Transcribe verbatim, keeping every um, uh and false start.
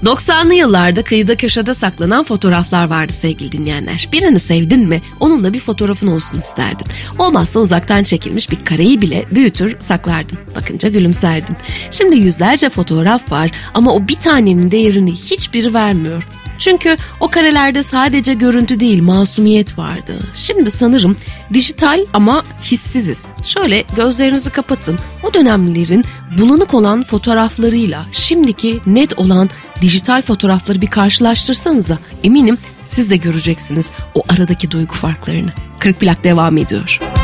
doksanlı yıllarda kıyıda köşede saklanan fotoğraflar vardı sevgili dinleyenler. Birini sevdin mi onunla bir fotoğrafın olsun isterdin. Olmazsa uzaktan çekilmiş bir kareyi bile büyütür saklardın. Bakınca gülümserdin. Şimdi yüzlerce fotoğraf var ama o bir tanenin değerini hiçbiri vermiyor. Çünkü o karelerde sadece görüntü değil masumiyet vardı. Şimdi sanırım dijital ama hissiziz. Şöyle gözlerinizi kapatın. O dönemlerin bulanık olan fotoğraflarıyla şimdiki net olan dijital fotoğrafları bir karşılaştırsanıza eminim siz de göreceksiniz o aradaki duygu farklarını. kırk plak devam ediyor.